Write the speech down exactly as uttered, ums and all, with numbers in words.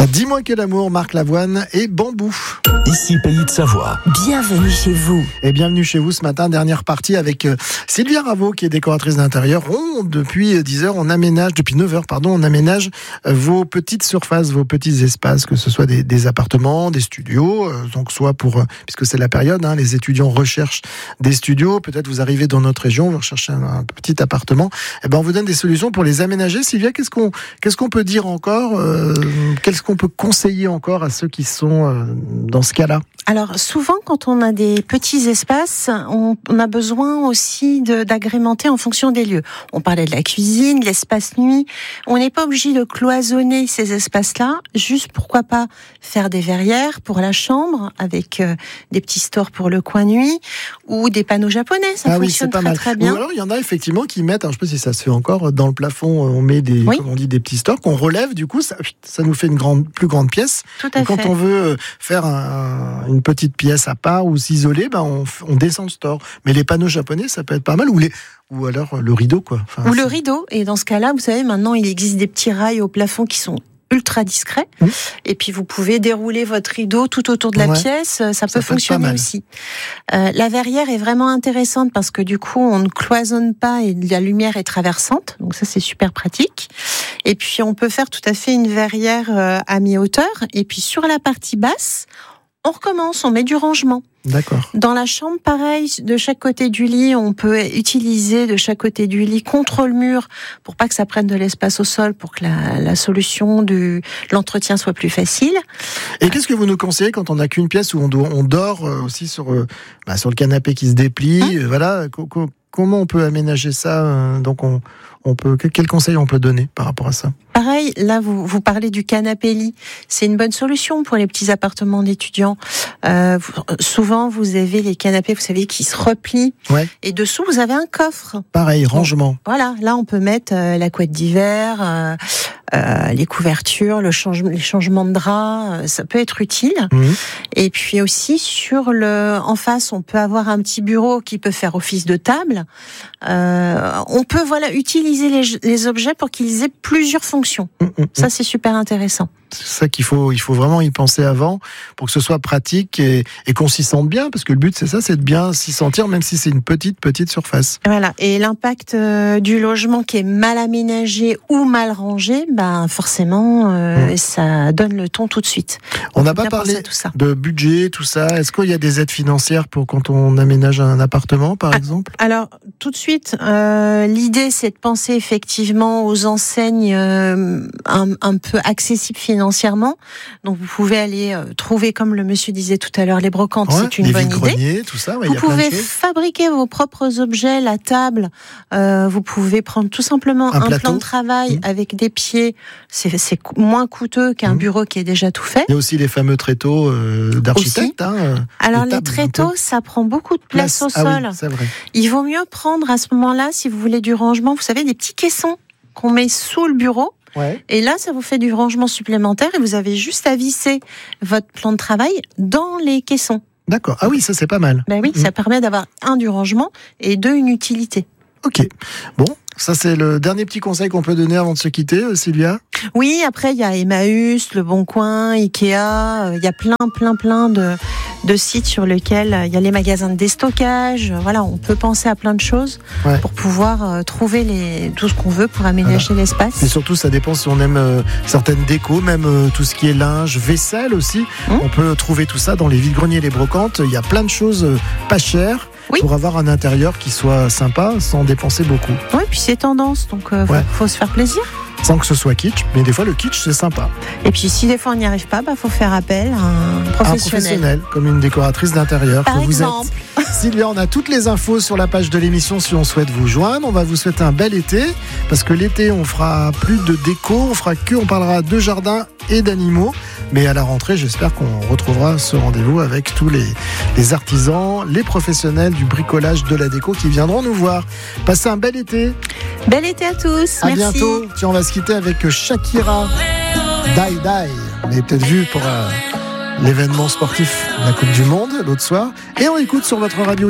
Dis-moi quel amour, Marc Lavoine et Bambou. Ici Pays de Savoie. Bienvenue chez vous. Et bienvenue chez vous ce matin, dernière partie avec euh, Sylvia Raveau qui est décoratrice d'intérieur. On, depuis dix heures, on aménage, depuis neuf heures, pardon, on aménage euh, vos petites surfaces, vos petits espaces, que ce soit des, des appartements, des studios, euh, donc soit pour, euh, puisque c'est la période, hein, les étudiants recherchent des studios, peut-être vous arrivez dans notre région, vous recherchez un, un petit appartement, et ben on vous donne des solutions pour les aménager. Sylvia, qu'est-ce qu'on, qu'est-ce qu'on peut dire encore, euh, qu'est-ce qu'on peut conseiller encore à ceux qui sont euh, dans ce cas-là? Alors souvent quand on a des petits espaces, on, on a besoin aussi de, d'agrémenter en fonction des lieux. On parlait de la cuisine, de l'espace nuit. On n'est pas obligé de cloisonner ces espaces-là. Juste pourquoi pas faire des verrières pour la chambre avec euh, des petits stores pour le coin nuit ou des panneaux japonais. Ça ah fonctionne oui, c'est pas très mal. très bien. Ou alors il y en a effectivement qui mettent, alors je sais pas si ça se fait encore, dans le plafond on met des, oui. comme on dit, des petits stores qu'on relève. Du coup ça, ça nous fait une grande, plus grande pièce. Tout à Et quand fait. on veut faire un, une petite pièce à part ou s'isoler, ben on, on descend le store. Mais les panneaux japonais, ça peut être pas mal. Ou, les, ou alors le rideau, quoi. Enfin, ou c'est... le rideau. Et dans ce cas-là, vous savez, maintenant, il existe des petits rails au plafond qui sont ultra discrets. Mmh. Et puis, vous pouvez dérouler votre rideau tout autour de la ouais. pièce. Ça, ça peut, peut fonctionner aussi. Euh, la verrière est vraiment intéressante parce que du coup, on ne cloisonne pas et la lumière est traversante. Donc ça, c'est super pratique. Et puis, on peut faire tout à fait une verrière euh, à mi-hauteur. Et puis, sur la partie basse, on recommence, on met du rangement. D'accord. Dans la chambre, pareil, de chaque côté du lit, on peut utiliser de chaque côté du lit contre le mur pour pas que ça prenne de l'espace au sol, pour que la, la solution de l'entretien soit plus facile. Et qu'est-ce que vous nous conseillez quand on n'a qu'une pièce où on, doit, on dort aussi sur, euh, bah, sur le canapé qui se déplie, hein? Voilà. Co- co- comment on peut aménager ça? euh, Donc on, on peut, quel conseil on peut donner par rapport à ça? Pareil, là, vous, vous parlez du canapé-lit. C'est une bonne solution pour les petits appartements d'étudiants. Euh, vous, souvent, vous avez les canapés, vous savez, qui se replient. Ouais. Et dessous, vous avez un coffre. Pareil, rangement. Donc, voilà, là, on peut mettre euh, la couette d'hiver, euh, euh, les couvertures, le change, les changements de draps. Euh, ça peut être utile. Mmh. Et puis aussi, sur le, en face, on peut avoir un petit bureau qui peut faire office de table. Euh, on peut, voilà, utiliser les, les objets pour qu'ils aient plusieurs fonctions. Mmh, mmh, ça, c'est super intéressant. C'est ça qu'il faut, il faut vraiment y penser avant pour que ce soit pratique et, et qu'on s'y sente bien, parce que le but, c'est ça, c'est de bien s'y sentir, même si c'est une petite, petite surface. Voilà. Et l'impact euh, du logement qui est mal aménagé ou mal rangé, ben, forcément, euh, mmh. ça donne le ton tout de suite. On n'a pas parlé de budget, tout ça. Est-ce qu'il y a des aides financières pour quand on aménage un appartement, par ah, exemple? Alors, tout de suite, euh, l'idée, c'est de penser effectivement aux enseignes euh, un, un peu accessibles financièrement. Financièrement, donc vous pouvez aller euh, trouver, comme le monsieur disait tout à l'heure, les brocantes, ouais, c'est une bonne idée. Tout ça, ouais, vous y a pouvez plein de fabriquer vos propres objets, la table. Euh, vous pouvez prendre tout simplement un, un plan de travail mmh. avec des pieds. C'est, c'est moins coûteux qu'un mmh. bureau qui est déjà tout fait. Il y a aussi les fameux tréteaux euh, d'architectes. Hein, Alors les, tables, les tréteaux, ça prend beaucoup de place, place. au ah sol. Oui, c'est vrai. Il vaut mieux prendre à ce moment-là, si vous voulez du rangement, vous savez, des petits caissons qu'on met sous le bureau. Ouais. Et là, ça vous fait du rangement supplémentaire et vous avez juste à visser votre plan de travail dans les caissons. D'accord. Ah oui, ça c'est pas mal. Ben oui, mmh. ça permet d'avoir un du rangement et deux une utilité. Ok. Bon, ça c'est le dernier petit conseil qu'on peut donner avant de se quitter, Sylvia. Oui, après il y a Emmaüs, Le Bon Coin, Ikea, euh, il y a plein, plein, plein de, de sites sur lesquels il y a les magasins de déstockage. Voilà, on peut penser à plein de choses ouais. pour pouvoir euh, trouver les, tout ce qu'on veut pour aménager voilà. l'espace. Et surtout, ça dépend si on aime euh, certaines décos, même euh, tout ce qui est linge, vaisselle aussi. Mmh. On peut trouver tout ça dans les vides-greniers, les brocantes. Il y a plein de choses euh, pas chères. Oui. Pour avoir un intérieur qui soit sympa sans dépenser beaucoup. Oui, puis c'est tendance, donc euh, ouais. faut, faut se faire plaisir. Sans que ce soit kitsch, mais des fois le kitsch c'est sympa. Et puis si des fois on n'y arrive pas, bah faut faire appel à un professionnel. Un professionnel, comme une décoratrice d'intérieur Par que exemple. vous êtes. Sylvia, on a toutes les infos sur la page de l'émission si on souhaite vous joindre. On va vous souhaiter un bel été, parce que l'été on fera plus de déco, on fera que, on parlera de jardin et d'animaux. Mais à la rentrée, j'espère qu'on retrouvera ce rendez-vous avec tous les, les artisans, les professionnels du bricolage de la déco qui viendront nous voir. Passez un bel été. Bel été à tous. À Merci. bientôt. Tiens, on va se quitter avec Shakira. Die Die. Vous l'avez peut-être vu pour euh, l'événement sportif de la Coupe du Monde l'autre soir. Et on écoute sur votre radio